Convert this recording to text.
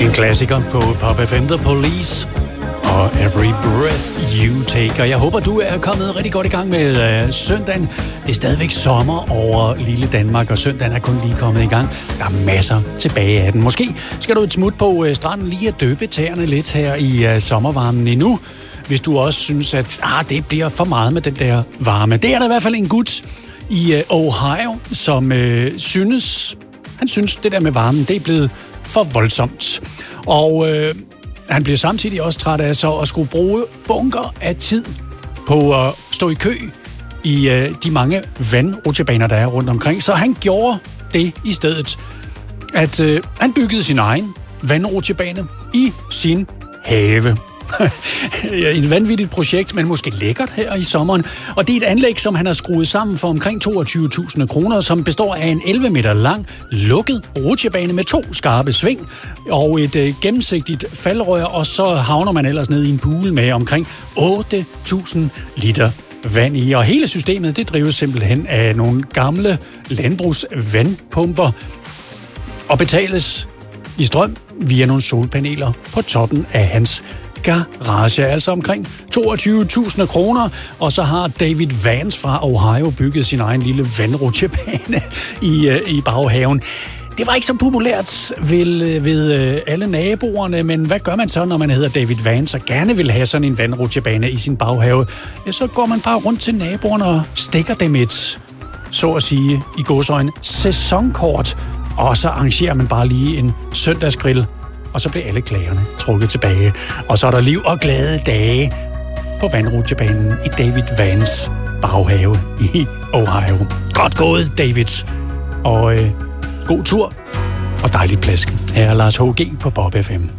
En klassiker på Pop FM, The Police og Every Breath You Take. Og jeg håber, du er kommet rigtig godt i gang med søndagen. Det er stadigvæk sommer over lille Danmark, og søndagen er kun lige kommet i gang. Der er masser tilbage af den. Måske skal du et smut på stranden lige at døbe tæerne lidt her i sommervarmen endnu, hvis du også synes, at det bliver for meget med den der varme. Det er der i hvert fald en gut i Ohio, som synes det der med varmen, det er blevet for voldsomt. Og han bliver samtidig også træt af så at skulle bruge bunker af tid på at stå i kø i de mange vandrutsjebaner, der er rundt omkring. Så han gjorde det i stedet, at han byggede sin egen vandrutsjebane i sin have. Et vanvittigt projekt, men måske lækkert her i sommeren. Og det er et anlæg, som han har skruet sammen for omkring 22.000 kroner, som består af en 11 meter lang, lukket rutsjebane med 2 skarpe sving og et gennemsigtigt faldrør, og så havner man ellers ned i en pool med omkring 8.000 liter vand i. Og hele systemet, det drives simpelthen af nogle gamle landbrugsvandpumper og betales i strøm via nogle solpaneler på toppen af hans garage, altså omkring 22.000 kroner, og så har David Vance fra Ohio bygget sin egen lille vandrutsjebane i baghaven. Det var ikke så populært ved alle naboerne, men hvad gør man så, når man hedder David Vance og gerne vil have sådan en vandrutsjebane i sin baghave? Ja, så går man bare rundt til naboerne og stikker dem et, så at sige, i gåseøjne, sæsonkort, og så arrangerer man bare lige en søndagsgrill, og så bliver alle klagerne trukket tilbage. Og så er der liv og glade dage på vandrutsjebanen i David Vance baghave i Ohio. Godt gået, David. Og god tur og dejligt plask. Her er Lars H.G. på Pop FM.